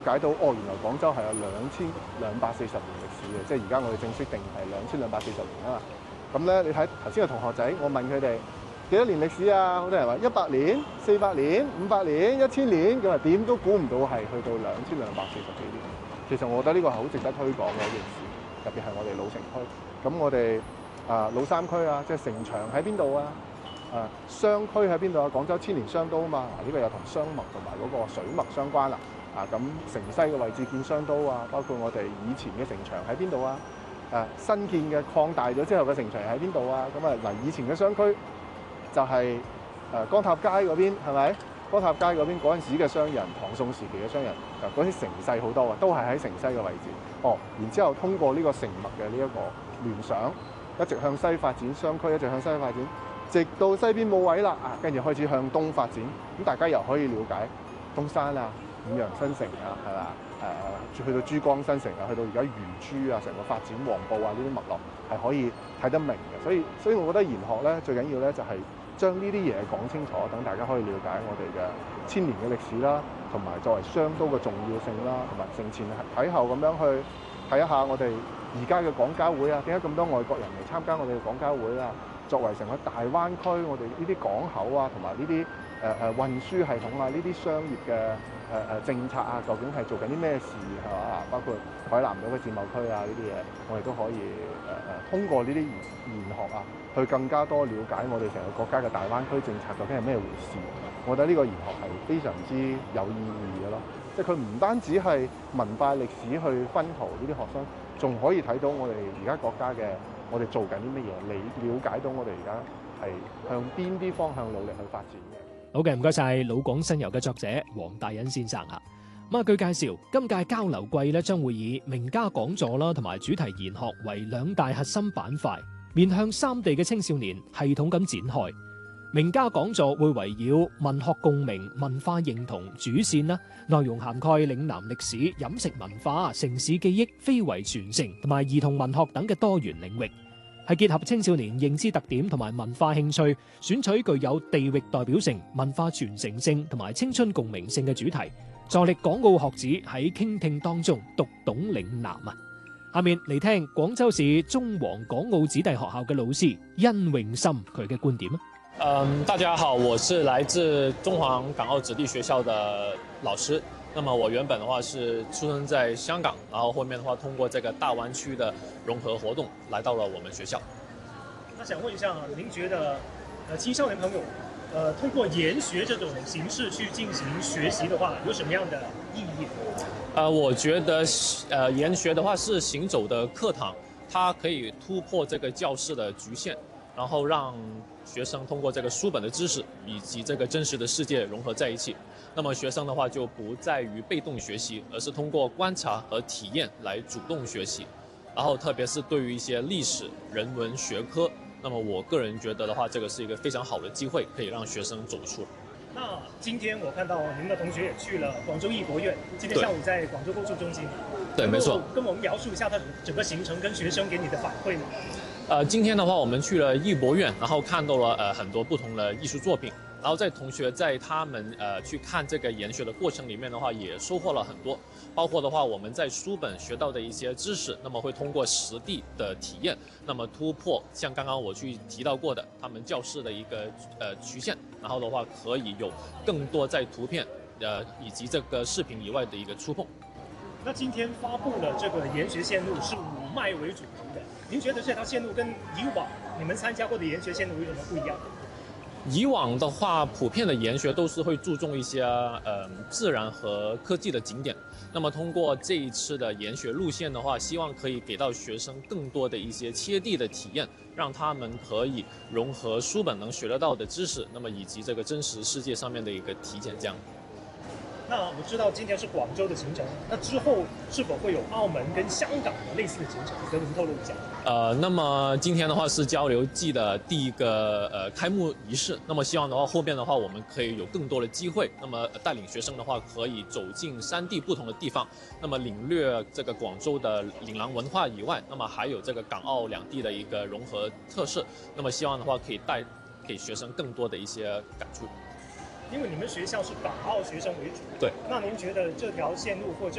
解到哦，原來廣州係有2240年歷史嘅，即係而家我哋正式定係2240年啦。咁咧，你睇頭先個同學仔，我問佢哋幾多年歷史啊？好多人話100年、400年、500年、1000年，咁啊點都估唔到係去到2240幾年。其實我覺得呢個係好值得推廣嘅一件事，特別係我哋老城區。咁我哋老三區啊，即係城牆喺邊度啊？商區喺邊度啊？廣州千年商都啊嘛，呢個又同商脈同埋嗰個水脈相關啦。咁城西嘅位置建商都啊，包括我哋以前嘅城牆喺邊度啊？新建嘅擴大咗之後嘅城牆喺邊度啊？咁啊嗱，以前嘅商區就係江塔街嗰邊，係咪？江塔街嗰邊嗰陣時嘅商人，唐宋時期嘅商人，嗰啲城勢好多啊，都係喺城西嘅位置。然之後通過呢個城脈嘅呢一個聯想，一直向西發展，商區一直向西發展，直到西邊冇位啦，跟住開始向東發展。咁大家又可以了解東山啊、五羊新城啊，係嘛？去到珠江新城啊，去到而家漁珠啊，成個發展黃埔啊，呢啲脈絡係可以睇得明嘅。所以我覺得研學咧最緊要咧就係將呢啲嘢講清楚，等大家可以了解我哋嘅千年嘅歷史啦，同埋作為商都嘅重要性啦，同埋承前啟後咁樣去睇一下我哋而家嘅廣交會啊，點解咁多外國人嚟參加我哋嘅廣交會啊？作為成個大灣區，我哋呢啲港口啊，同埋呢啲運輸系統啊，呢啲商業嘅政策啊，究竟係做緊啲咩事係嘛？包括海南島嘅自貿區啊，呢啲嘢，我哋都可以通過呢啲研學啊，去更加多了解我哋成個國家嘅大灣區政策究竟係咩回事。我覺得呢個研學係非常之有意義嘅咯，即係佢唔單止係文化歷史去薰陶呢啲學生，仲可以睇到我哋而家國家嘅我哋做緊啲乜嘢，你了解到我哋而家係向邊啲方向努力去發展嘅。 好嘅，唔該晒老廣新遊嘅作者黃大隱先生啊。據介紹，今屆交流季咧將會以名家講座啦同埋主題研學為兩大核心板塊，面向三地嘅青少年系統咁展開。名家講座會圍繞文學共鳴、文化認同主線啦，內容涵蓋嶺南歷史、飲食文化、城市記憶、非遺傳承同埋兒童文學等嘅多元領域，係結合青少年認知特點同埋文化興趣，選取具有地域代表性、文化傳承性同埋青春共鳴性嘅主題，助力港澳學子喺傾聽當中讀懂嶺南啊！下面嚟聽廣州市中皇港澳子弟學校嘅老師殷永森佢嘅觀點啊！ 大家好，我是来自中皇港澳子弟学校的老师。那么我原本的话是出生在香港，然后后面的话通过这个大湾区的融合活动来到了我们学校。 那想问一下，您觉得青少年朋友通过研学这种形式去进行学习的话，有什么样的意义？ 我觉得研学的话是行走的课堂，它可以突破这个教室的局限，然后让学生通过这个书本的知识以及这个真实的世界融合在一起。那么学生的话就不在于被动学习，而是通过观察和体验来主动学习。然后特别是对于一些历史、人文学科，那么我个人觉得的话，这个是一个非常好的机会，可以让学生走出。 那今天我看到您的同学也去了广州艺博院，今天下午在广州购书中心。 对，没错。 跟我们描述一下它整个行程跟学生给你的反馈吗？ 今天的话，我们去了艺博院，然后看到了很多不同的艺术作品，然后同学在他们去看这个研学的过程里面的话，也收获了很多，包括的话我们在书本学到的一些知识，那么会通过实地的体验，那么突破像刚刚我去提到过的他们教室的一个局限，然后的话可以有更多在图片以及这个视频以外的一个触碰。 那今天发布的这个研学线路是5脉为主题的，您觉得这条线路跟以往你们参加过的研学线路有什么不一样？ 以往的话，普遍的研学都是会注重一些自然和科技的景点。那么通过这一次的研学路线的话，希望可以给到学生更多的一些切地的体验，让他们可以融合书本能学得到的知识，那么以及这个真实世界上面的一个体检这样。 那我知道今天是广州的行程，那之后是否会有澳门跟香港的类似的行程？跟我们透露一下。 那么今天的话是交流季的第一个开幕仪式，那么希望的话后面的话我们可以有更多的机会，那么带领学生的话可以走进3地不同的地方，那么领略这个广州的岭南文化以外，那么还有这个港澳两地的一个融合特色，那么希望的话可以带给学生更多的一些感触。 因为你们学校是港澳学生为主， 对， 那您觉得这条线路或这